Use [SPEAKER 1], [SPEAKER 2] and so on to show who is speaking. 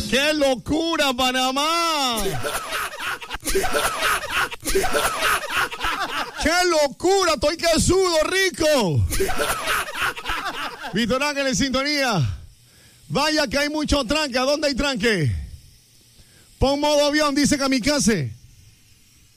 [SPEAKER 1] ¡Qué locura, Panamá! ¡Qué locura! ¡Estoy que sudo, rico! Víctor Ángel en sintonía. Vaya que hay mucho tranque. ¿A dónde hay tranque? Pon modo avión, dice Kamikaze.